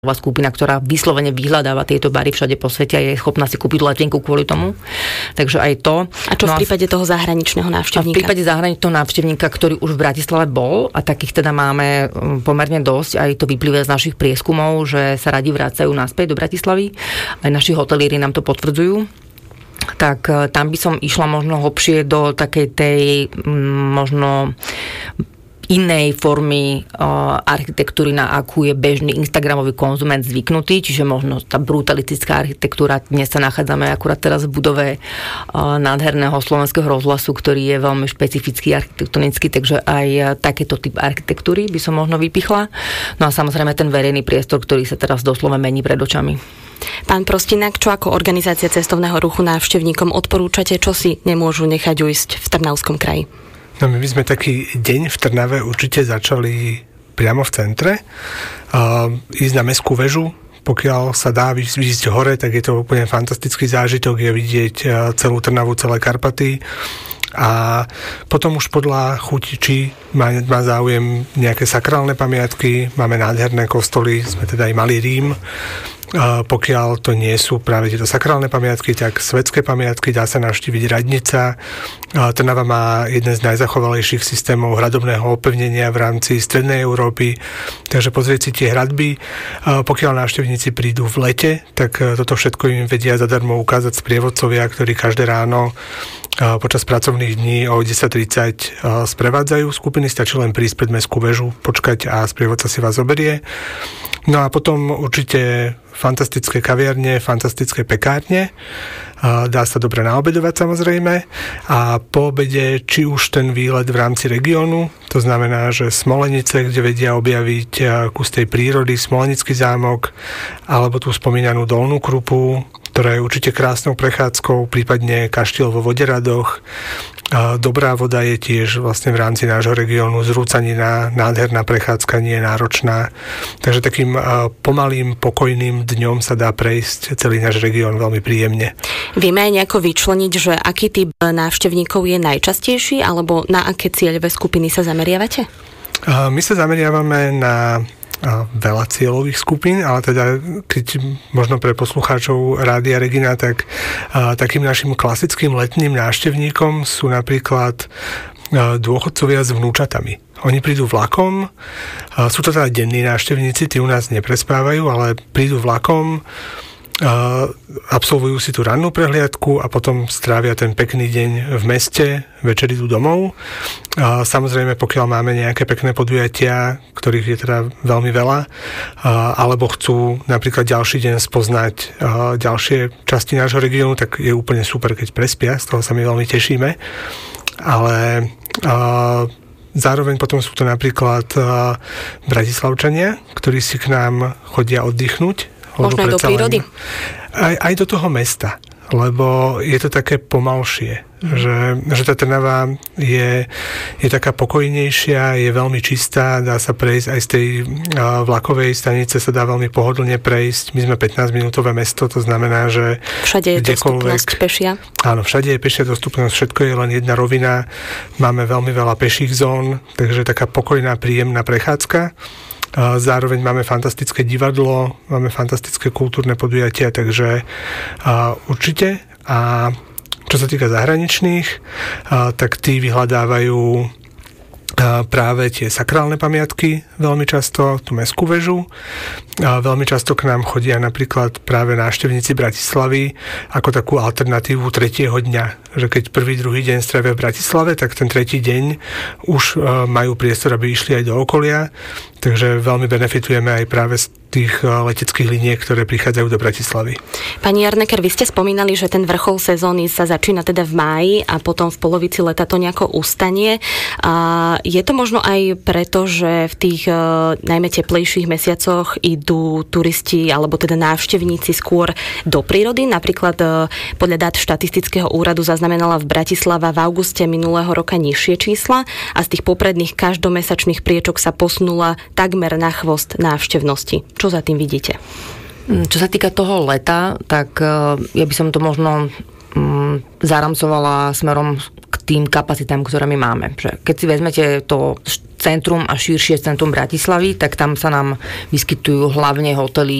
skupina, ktorá vyslovene vyhľadáva tieto bary všade po svete a je schopná si kúpiť letenku kvôli tomu. Takže aj to. A čo v prípade toho zahraničného návštevníka? V prípade zahraničného návštevníka, ktorý už v Bratislave bol, a takých teda máme pomerne dosť, aj to vyplýva z našich prieskumov, že sa radi vracajú naspäť do Bratislavy. Aj naši hotelíri nám to potvrdzujú. Tak tam by som išla možno hlbšie do takej tej možno inej formy architektúry, na akú je bežný instagramový konzument zvyknutý, čiže možno tá brutalistická architektúra. Dnes sa nachádzame akurát teraz v budove nádherného Slovenského rozhlasu, ktorý je veľmi špecifický architektonický, takže aj takýto typ architektúry by som možno vypichla. No a samozrejme ten verejný priestor, ktorý sa teraz doslova mení pred očami. Pán Prostinák, čo ako organizácia cestovného ruchu návštevníkom odporúčate, čo si nemôžu nechať ujsť v Trnavskom kraji? No my sme taký deň v Trnave určite začali priamo v centre. Ísť na Mestskú väžu, pokiaľ sa dá ísť hore, tak je to úplne fantastický zážitok, je vidieť celú Trnavu, celé Karpaty. A potom už podľa chuti, či má záujem nejaké sakrálne pamiatky, máme nádherné kostoly, sme teda aj Malý Rím. Pokiaľ to nie sú práve tieto sakrálne pamiatky, tak svetské pamiatky, dá sa navštíviť radnica. Trnava má jeden z najzachovalejších systémov hradobného opevnenia v rámci Strednej Európy, takže pozrieť si tie hradby. Pokiaľ návštevníci prídu v lete, tak toto všetko im vedia zadarmo ukázať sprievodcovia, ktorí každé ráno počas pracovných dní o 10:30 sprevádzajú skupiny, stačí len prísť pred Mestskú väžu, počkať a sprievodca si vás zoberie. No a potom určite fantastické kaviarne, fantastické pekárne. Dá sa dobre naobedovať samozrejme. A po obede, či už ten výlet v rámci regiónu, to znamená, že Smolenice, kde vedia objaviť kus tej prírody, Smolenický zámok, alebo tú spomínanú Dolnú Krupu, ktorá je určite krásnou prechádzkou, prípadne Kaštiel vo Voderadoch. Dobrá voda je tiež vlastne v rámci nášho regiónu, Zrúcanina, nádherná prechádzka, nie je náročná. Takže takým pomalým, pokojným dňom sa dá prejsť celý náš región veľmi príjemne. Vieme aj nejako vyčleniť, že aký typ návštevníkov je najčastejší, alebo na aké cieľové skupiny sa zameriavate? My sa zameriavame na veľa cieľových skupín, ale teda keď možno pre poslucháčov Rádia Regina, tak takým našim klasickým letným návštevníkom sú napríklad dôchodcovia s vnúčatami. Oni prídu vlakom, sú to teda denní návštevníci, tí u nás neprespávajú, ale prídu vlakom, absolvujú si tú rannú prehliadku a potom strávia ten pekný deň v meste, večer idú domov. Samozrejme, pokiaľ máme nejaké pekné podujatia, ktorých je teda veľmi veľa, alebo chcú napríklad ďalší deň spoznať ďalšie časti nášho regiónu, tak je úplne super, keď prespia, z toho sa my veľmi tešíme. Ale zároveň potom sú to napríklad Bratislavčania, ktorí si k nám chodia oddychnúť. Možno aj do prírody? Aj do toho mesta, lebo je to také pomalšie, že tá Trnava je taká pokojnejšia, je veľmi čistá, dá sa prejsť aj z tej vlakovej stanice, sa dá veľmi pohodlne prejsť. My sme 15-minútové mesto, to znamená, že všade je dostupnosť pešia? Áno, všade je pešia dostupnosť, všetko je len jedna rovina, máme veľmi veľa peších zón, takže taká pokojná, príjemná prechádzka. Zároveň máme fantastické divadlo, máme fantastické kultúrne podujatia, takže určite. A čo sa týka zahraničných, tak tí vyhľadávajú práve tie sakrálne pamiatky veľmi často, tú Mestskú väžu. Veľmi často k nám chodia napríklad práve návštevníci Bratislavy ako takú alternatívu tretieho dňa. Že keď prvý, druhý deň strávia v Bratislave, tak ten tretí deň už majú priestor, aby išli aj do okolia. Takže veľmi benefitujeme aj práve z tých leteckých liniek, ktoré prichádzajú do Bratislavy. Pani Jarneker, vy ste spomínali, že ten vrchol sezóny sa začína teda v máji a potom v polovici leta to nejako ustane. Je to možno aj preto, že v tých najmä teplejších mesiacoch idú turisti alebo teda návštevníci skôr do prírody? Napríklad podľa dát štatistického úradu zaznamenala v Bratislava v auguste minulého roka nižšie čísla a z tých popredných každomesačných priečok sa posunula takmer na chvost návštevnosti. Čo za tým vidíte? Čo sa týka toho leta, tak ja by som to možno zaramcovala smerom k tým kapacitám, ktoré my máme. Že keď si vezmete to centrum a širšie centrum Bratislavy, tak tam sa nám vyskytujú hlavne hotely